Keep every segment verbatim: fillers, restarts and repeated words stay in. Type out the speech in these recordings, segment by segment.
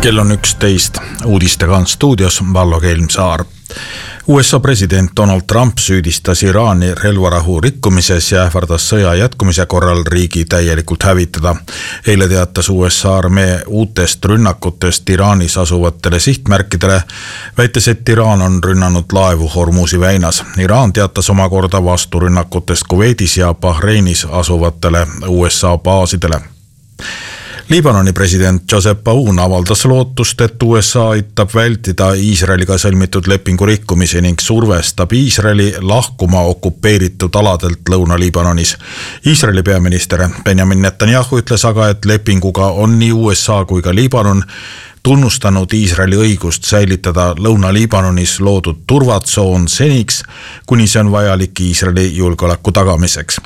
Kell on üksteist, uudistega on stuudios Vallo Kelmsaar. U S A president Donald Trump süüdistas Iraani relvarahu rikkumises ja ähvardas sõja jätkumise korral riigi täielikult hävitada. Eile teatas U S A armee uutest rünnakutest Iraanis asuvatele sihtmärkidele, väites, et Iraan on rünnanud laevu Hormuzi väinas. Iraan teatas omakorda vasturünnakutest Kuveidis ja Bahreinis asuvatele U S A baasidele. Liibanoni president Joseph Aoun avaldas lootust, et U S A aitab vältida Iisraeliga sõlmitud lepingu rikkumisi ning survestab Iisraeli lahkuma okupeeritud aladelt Lõuna-Liibanonis. Iisraeli peaminister Benjamin Netanyahu ütles aga, et lepinguga on nii U S A kui ka Liibanon tunnustanud Iisraeli õigust säilitada Lõuna-Liibanonis loodud turvatsoon seniks, kuni see on vajalik Iisraeli julgeoleku tagamiseks.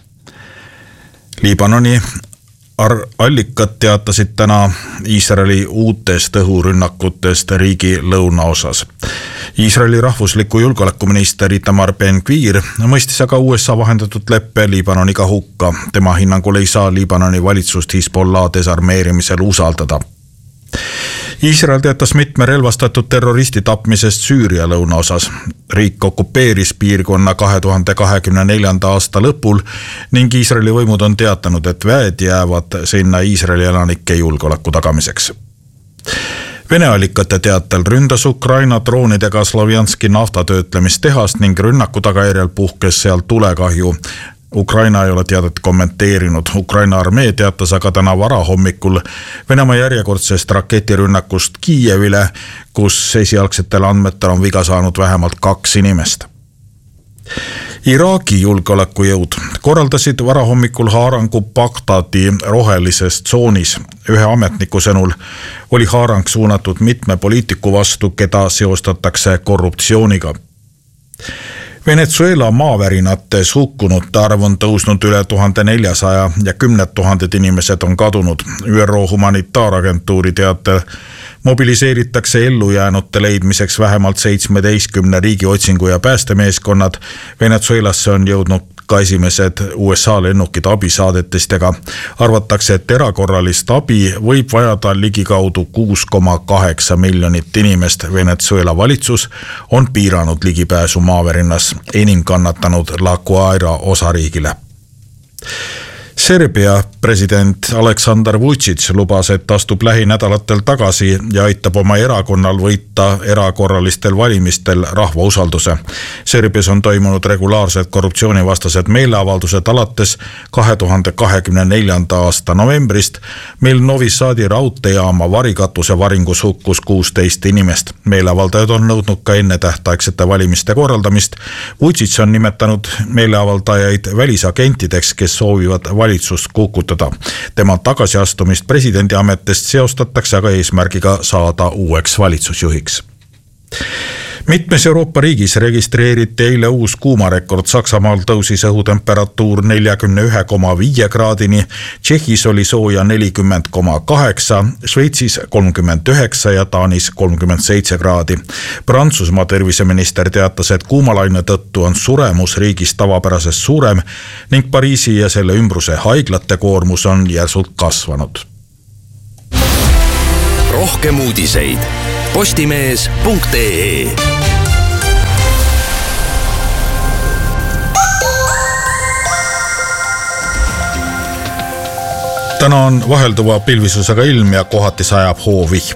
Liibanoni allikad teatasid täna Iisraeli uutest õhurünnakutest riigi lõunaosas. Iisraeli rahvusliku julgeolekuminister Itamar Ben-Gvir mõistis aga U S A vahendatud leppe Liibanoniga hukka. Tema hinnangul ei saa Liibanoni valitsust Hezbollah desarmeerimisel usaldada. Iisrael teatas mitme relvastatud terroristi tapmisest Süüria lõunaosas. Riik okupeeris piirkonna kahe tuhande kahekümne neljanda aasta lõpul ning Iisraeli võimud on teatanud, et väed jäävad sinna Iisraeli elanike julgeoleku tagamiseks. Vene allikate teatel ründas Ukraina droonidega Slovjanski naftatöötlemistehast ning rünnaku tagajärjel puhkes seal tulekahju. Ukraina ei ole teadet kommenteerinud. Ukraina armee teatas aga täna varahommikul Venemaa järjekordsest raketirünnakust Kiievile, kus esialgsetel andmetel on viga saanud vähemalt kaks inimest. Iraagi julgeolekujõud korraldasid varahommikul haarangu Bagdadi rohelises tsoonis. Ühe ametniku sõnul oli haarang suunatud mitme poliitiku vastu, keda seostatakse korruptsiooniga. Venezuela maavärinates hukkunute arv on tõusnud üle tuhande neljasaja ja kümned tuhanded inimesed on kadunud. Ü R O humanitaaragentuuri teatel mobiliseeritakse ellujäänute leidmiseks vähemalt seitsmeteistkümne riigi otsingu- ja päästemeeskonnad. Venezuelasse on jõudnud ka esimesed U S A lennukid abisaadetistega. Arvatakse, et erakorralist abi võib vajada ligikaudu kuus koma kaheksa miljonit inimest. Venezuela valitsus on piiranud ligipääsu maavärinas enim kannatanud La Guaira osariigile. Serbia president Aleksandar Vučić lubas, et astub lähinädalatel tagasi ja aitab oma erakonnal võita erakorralistel valimistel rahva usalduse. Serbias on toimunud regulaarsed korruptsioonivastased meeleavaldused alates kahe tuhande kahekümne neljanda aasta novembrist, mil Novi Sadi raudteejaama varikatuse varingus hukkus kuusteist inimest. Meeleavaldajad on nõudnud ka ennetähtaegsete valimiste korraldamist. Vučić on nimetanud meeleavaldajaid välisagentideks, kes soovivad valitsust kukutada. Tema tagasiastumist presidendi ametist seostatakse aga eesmärgiga saada uueks valitsusjuhiks. Mitmes Euroopa riigis registreeriti eile uus kuumarekord. Saksamaal tõusis õhutemperatuur neljakümne ühe koma viie kraadini, Tšehhis oli sooja nelikümmend koma kaheksa, Šveitsis kolmkümmend üheksa ja Taanis kolmkümmend seitse kraadi. Prantsusmaa terviseminister teatas, et kuumalaine tõttu on suremus riigis tavapärasest suurem ning Pariisi ja selle ümbruse haiglate koormus on järsult kasvanud. Rohkem uudiseid postimees punkt ee. Täna on vahelduva pilvisusega ilm ja kohati sajab hoovihm.